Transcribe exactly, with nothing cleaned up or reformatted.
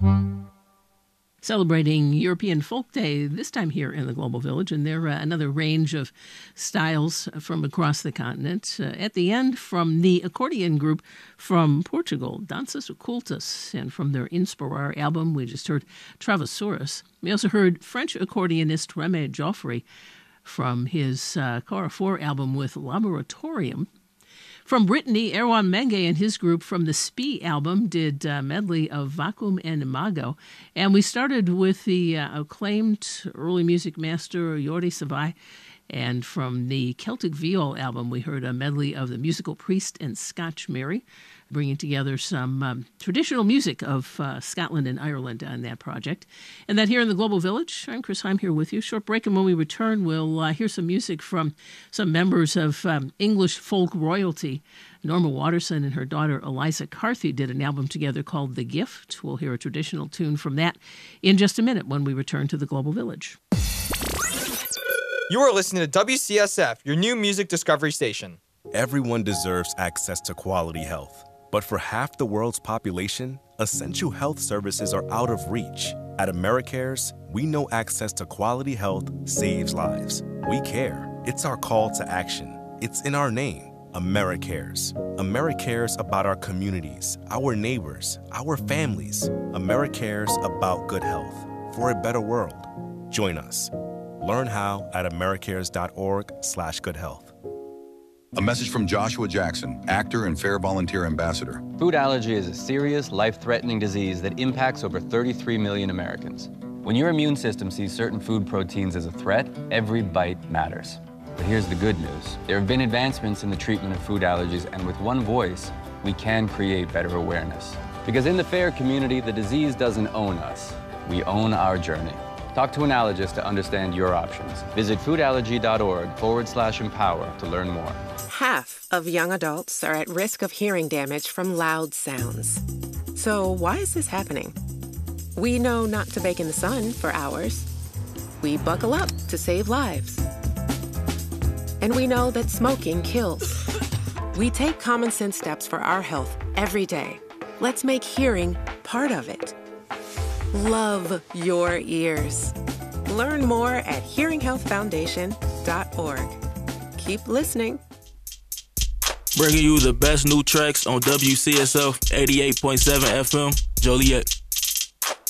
Celebrating European Folk Day, this time here in the Global Village, and there are uh, another range of styles from across the continent. Uh, at the end, from the accordion group from Portugal, Danças Ocultas, and from their Inspirar album, we just heard Travessuras. We also heard French accordionist Remy Joffre from his uh, Cara four album with Laboratorium. From Brittany, Erwan Menge and his group from the Spee album did a medley of Vacuum and Imago. And we started with the uh, acclaimed early music master Jordi Savai. And from the Celtic Viol album, we heard a medley of the Musical Priest and Scotch Mary, bringing together some um, traditional music of uh, Scotland and Ireland on that project. And that here in the Global Village, I'm Chris Heim here with you. Short break, and when we return, we'll uh, hear some music from some members of um, English folk royalty. Norma Waterson and her daughter Eliza Carthy did an album together called The Gift. We'll hear a traditional tune from that in just a minute when we return to the Global Village. You are listening to W C S F, your new music discovery station. Everyone deserves access to quality health. But for half the world's population, essential health services are out of reach. At AmeriCares, we know access to quality health saves lives. We care. It's our call to action. It's in our name, AmeriCares. AmeriCares about our communities, our neighbors, our families. AmeriCares about good health for a better world. Join us. Learn how at americares.org slash good health. A message from Joshua Jackson, actor and Fair Volunteer Ambassador. Food allergy is a serious, life-threatening disease that impacts over thirty-three million Americans. When your immune system sees certain food proteins as a threat, every bite matters. But here's the good news. There have been advancements in the treatment of food allergies, and with one voice, we can create better awareness. Because in the FAIR community, the disease doesn't own us. We own our journey. Talk to an allergist to understand your options. Visit foodallergy.org forward slash empower to learn more. Half of young adults are at risk of hearing damage from loud sounds. So why is this happening? We know not to bake in the sun for hours. We buckle up to save lives. And we know that smoking kills. We take common sense steps for our health every day. Let's make hearing part of it. Love your ears. Learn more at hearing health foundation dot org. Keep listening. Bringing you the best new tracks on W C S F eighty-eight point seven F M, Joliet.